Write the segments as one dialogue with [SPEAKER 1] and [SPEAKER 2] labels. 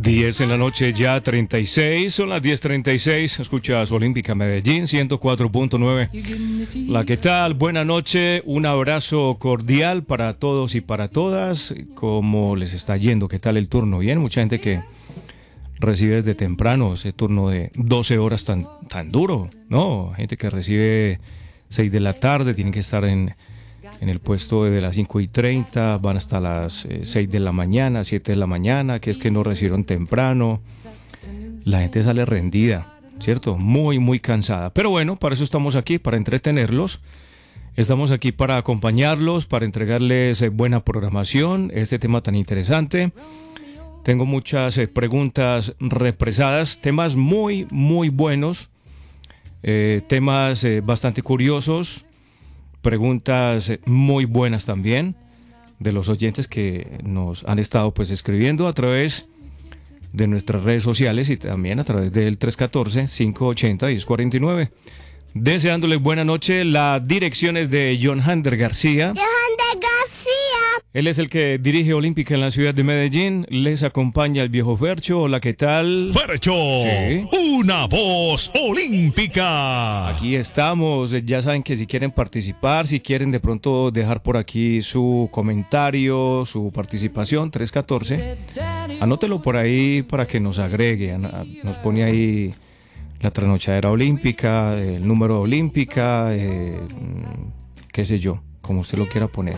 [SPEAKER 1] 10 en la noche, ya 36, son las 10:36. Escuchas Olímpica Medellín 104.9. La ¿qué tal? Buena noche, un abrazo cordial para todos y para todas. ¿Cómo les está yendo? ¿Qué tal el turno? Bien, mucha gente que recibe desde temprano ese turno de 12 horas tan duro, ¿no? Gente que recibe 6 de la tarde, tienen que estar en el puesto de las 5:30, van hasta las 6 de la mañana, 7 de la mañana, que es que no recibieron temprano. La gente sale rendida, ¿cierto? Muy, muy cansada. Pero bueno, para eso estamos aquí, para entretenerlos. Estamos aquí para acompañarlos, para entregarles buena programación, este tema tan interesante. Tengo muchas preguntas represadas, temas muy, muy buenos, temas bastante curiosos. Preguntas muy buenas también de los oyentes que nos han estado pues escribiendo a través de nuestras redes sociales y también a través del 314-580-1049. Deseándoles buena noche. La dirección es de John Hander García. Él es el que dirige Olímpica en la ciudad de Medellín. Les acompaña el viejo Fercho. Hola, ¿qué tal?
[SPEAKER 2] Fercho,
[SPEAKER 1] sí.
[SPEAKER 2] Una voz olímpica.
[SPEAKER 1] Aquí estamos. Ya saben que si quieren participar, si quieren de pronto dejar por aquí su comentario, su participación, 314. Anótelo por ahí para que nos agregue. Nos pone ahí la trasnochadera olímpica, el número olímpica, qué sé yo, como usted lo quiera poner.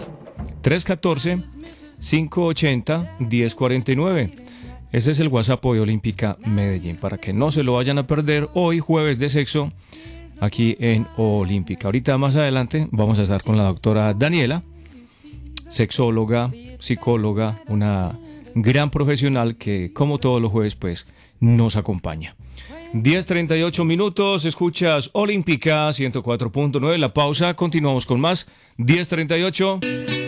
[SPEAKER 1] 314-580-1049. Ese es el WhatsApp de Olímpica Medellín, para que no se lo vayan a perder hoy, jueves de sexo, aquí en Olímpica. Ahorita más adelante vamos a estar con la doctora Daniela, sexóloga, psicóloga, una gran profesional que, como todos los jueves, pues, nos acompaña. 10:38 minutos, escuchas Olímpica 104.9, la pausa, continuamos con más, 10:38.